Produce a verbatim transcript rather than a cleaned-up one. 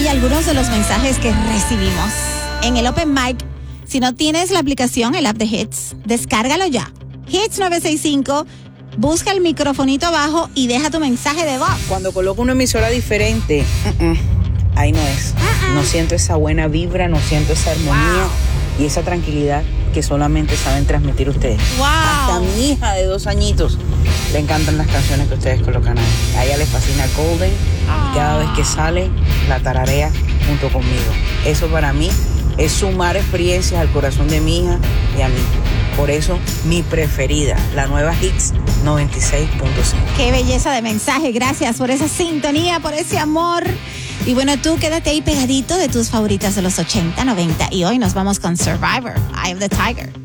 aquí algunos de los mensajes que recibimos en el Open Mic. Si no tienes la aplicación, el app de Hits, descárgalo ya. Hits nueve seis cinco, busca el microfonito abajo y deja tu mensaje de voz. Cuando coloco una emisora diferente, uh-uh, ahí no es. Uh-uh. No siento esa buena vibra, no siento esa armonía wow. y esa tranquilidad que solamente saben transmitir ustedes. Wow. Hasta mi hija de dos añitos le encantan las canciones que ustedes colocan ahí. A ella le fascina Golden oh. y cada vez que sale la tararea junto conmigo. Eso para mí es sumar experiencias al corazón de mi hija y a mí. Por eso, mi preferida, la nueva Hits noventa y seis punto cinco. Qué belleza de mensaje. Gracias por esa sintonía, por ese amor. Y bueno, tú quédate ahí pegadito de tus favoritas de los ochenta, noventa. Y hoy nos vamos con Survivor, Eye of the Tiger.